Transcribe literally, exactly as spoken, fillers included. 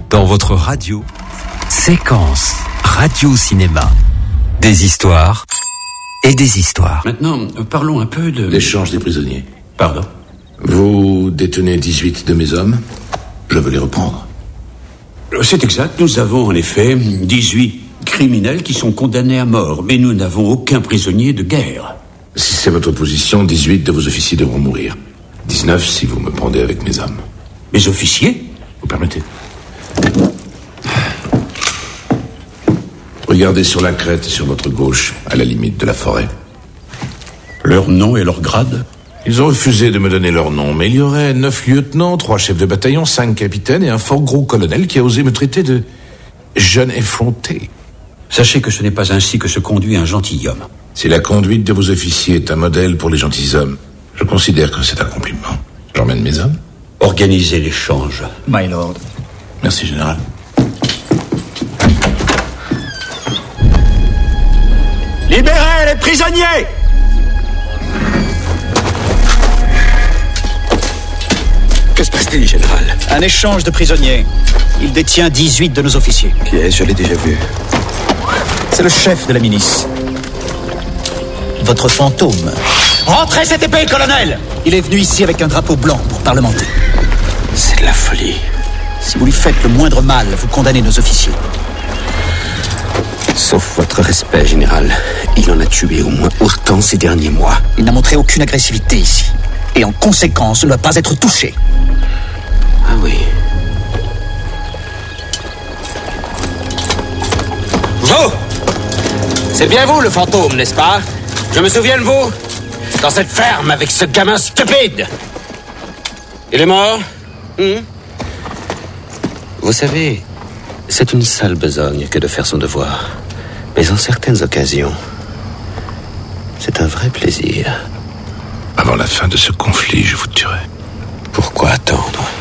dans votre radio. Séquence radio-cinéma. Des histoires et des histoires. Maintenant, parlons un peu de... l'échange des prisonniers. Pardon? Vous détenez dix-huit de mes hommes. Je veux les reprendre. C'est exact. Nous avons en effet dix-huit criminels qui sont condamnés à mort, mais nous n'avons aucun prisonnier de guerre. Si c'est votre position, dix-huit de vos officiers devront mourir. dix-neuf si vous me prendez avec mes hommes. Mes officiers? Vous permettez? Regardez sur la crête sur votre gauche, à la limite de la forêt. Leur nom et leur grade? Ils ont refusé de me donner leur nom, mais il y aurait neuf lieutenants, trois chefs de bataillon, cinq capitaines et un fort gros colonel qui a osé me traiter de jeune effronté. Sachez que ce n'est pas ainsi que se conduit un gentilhomme. Si la conduite de vos officiers est un modèle pour les gentilshommes, je considère que c'est un compliment. J'emmène mes hommes. Organisez l'échange. My lord. Merci, général. Libérez les prisonniers! Que se passe-t-il, général? Un échange de prisonniers. Il détient dix-huit de nos officiers. Qui est-ce? Je l'ai déjà vu. C'est le chef de la milice. Votre fantôme. Rentrez cette épée, colonel! Il est venu ici avec un drapeau blanc pour parlementer. C'est de la folie. Si vous lui faites le moindre mal, vous condamnez nos officiers. Sauf votre respect, général. Il en a tué au moins autant ces derniers mois. Il n'a montré aucune agressivité ici. Et en conséquence, ne doit pas être touché. Ah oui. Vous! C'est bien vous, le fantôme, n'est-ce pas? Je me souviens de vous. Dans cette ferme avec ce gamin stupide. Il est mort? Hum? Vous savez, c'est une sale besogne que de faire son devoir. Mais en certaines occasions, c'est un vrai plaisir. Avant la fin de ce conflit, je vous tuerai. Pourquoi attendre?